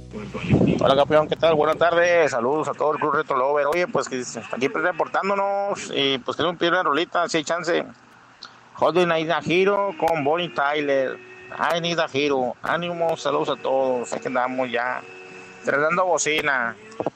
Hola campeón, ¿qué tal? Buenas tardes, saludos a todo el Club Retro Lover. Oye, pues que aquí reportándonos, pues que no pide una rolita, si hay chance. Hotline Night Hero con Bonnie Tyler. I Need a Hero. Ánimo, saludos a todos. Aquí andamos ya. Tratando bocina.